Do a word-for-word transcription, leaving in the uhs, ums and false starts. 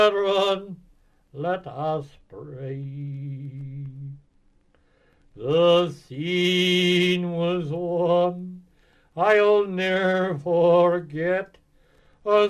Brethren, let us pray. The scene was one I'll ne'er forget,